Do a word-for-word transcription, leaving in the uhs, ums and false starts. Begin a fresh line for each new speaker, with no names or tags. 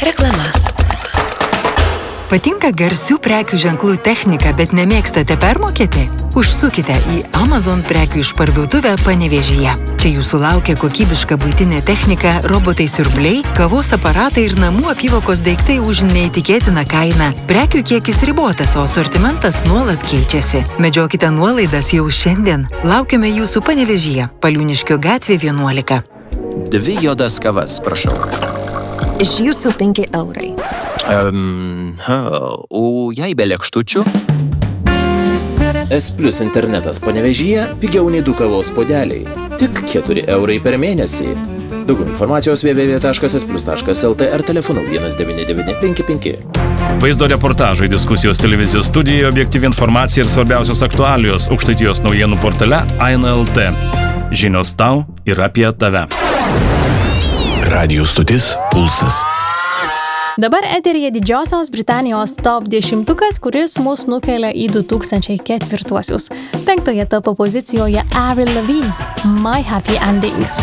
Reklama.
Patinka garsių prekių ženklų technika, bet nemėgstate permokėti? Užsukite į Amazon prekių išparduotuvę Panevėžyje. Čia jūsų laukia kokybiška buitinė technika, robotai siurbliai, kavos aparatai ir namų apyvokos daiktai už neįtikėtiną kainą. Prekių kiekis ribotas, o asortimentas nuolat keičiasi. Medžiokite nuolaidas jau šiandien. Laukiame jūsų Panevėžyje, Paliūniškio gatvė vienuolika.
Dvi juodas kavas, prašau.
Iš jūsų penki eurai.
Um, ha, o jei be lėkštučių?
S Plus internetas Panevėžyje pigiau nei du kavos puodeliai. Tik keturi eurai per mėnesį. Daugiau informacijos w w w taškas s plus taškas l t ar telefonu vienas devyni devyni penki penki.
Vaizdo reportažai, diskusijos televizijos studijoje, objektyvi informacija ir svarbiausios aktualijos Aukštaitijos naujienų portale Aina L T. Žinios tau ir apie tave.
Radijų stotis Pulsas.
Dabar eteryje Didžiosios Britanijos top dešimtukas, kuris mus nukelia į du tūkstančiai ketvirtuosius. Penktoje topo pozicijoje Avril Lavigne, My Happy Ending.